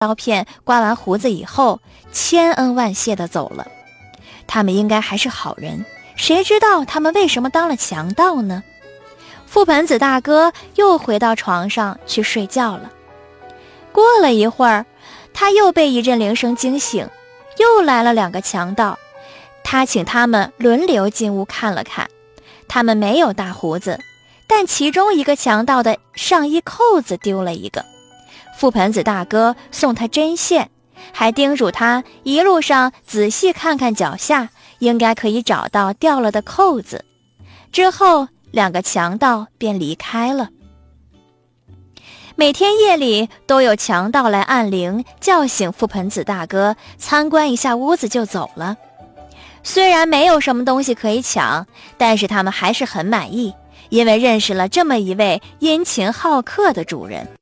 刀片刮完胡子以后，千恩万谢地走了。他们应该还是好人，谁知道他们为什么当了强盗呢？覆盆子大哥又回到床上去睡觉了。过了一会儿，他又被一阵铃声惊醒，又来了2个强盗。他请他们轮流进屋看了看，他们没有大胡子，但其中一个强盗的上衣扣子丢了一个。覆盆子大哥送他针线，还叮嘱他一路上仔细看看脚下，应该可以找到掉了的扣子。之后2个强盗便离开了。每天夜里都有强盗来按铃叫醒覆盆子大哥，参观一下屋子就走了。虽然没有什么东西可以抢，但是他们还是很满意，因为认识了这么一位殷勤好客的主人。